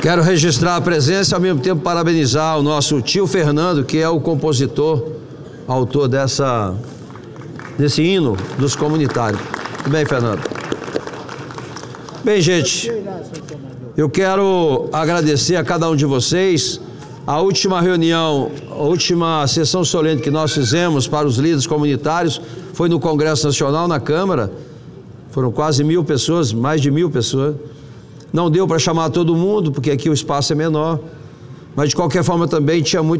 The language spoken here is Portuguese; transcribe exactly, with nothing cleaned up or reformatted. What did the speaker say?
Quero registrar a presença e ao mesmo tempo parabenizar o nosso tio Fernando, que é o compositor, autor dessa, desse hino dos comunitários. Tudo bem, Fernando? Bem, gente, eu quero agradecer a cada um de vocês. A última reunião, a última sessão solene que nós fizemos para os líderes comunitários foi no Congresso Nacional, na Câmara. Foram quase mil pessoas, mais de mil pessoas. Não deu para chamar todo mundo, porque aqui o espaço é menor, mas de qualquer forma também tinha muito